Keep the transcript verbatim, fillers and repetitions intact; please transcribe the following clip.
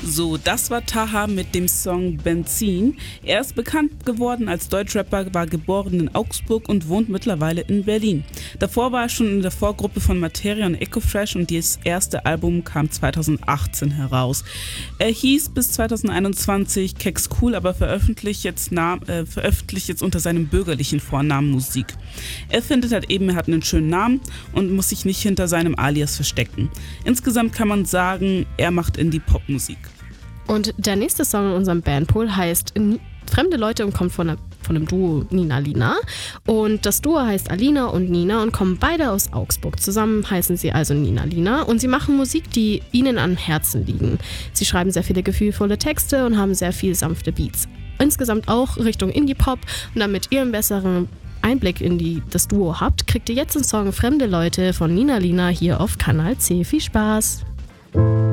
So, das war Taha mit dem Song Benzin. Er ist bekannt geworden als Deutschrapper, war geboren in Augsburg und wohnt mittlerweile in Berlin. Davor war er schon in der Vorgruppe von Materia und Ecofresh und das erste Album kam zweitausendachtzehn heraus. Er hieß bis zweitausendeinundzwanzig Keks Cool, aber veröffentlicht jetzt, na, äh, veröffentlicht jetzt unter seinem bürgerlichen Vornamen Musik. Er findet halt eben, er hat einen schönen Namen und muss sich nicht hinter seinem Alias verstecken. Insgesamt kann man sagen, er macht Indie-Pop-Musik. Und der nächste Song in unserem Bandpool heißt Fremde Leute und kommt von, der, von dem Duo Nina Lina. Und das Duo heißt Alina und Nina und kommen beide aus Augsburg. Zusammen heißen sie also Nina Lina und sie machen Musik, die ihnen am Herzen liegen. Sie schreiben sehr viele gefühlvolle Texte und haben sehr viel sanfte Beats. Insgesamt auch Richtung Indie-Pop und damit ihr einen besseren Einblick in die, das Duo habt, kriegt ihr jetzt den Song Fremde Leute von Nina Lina hier auf Kanal C. Viel Spaß!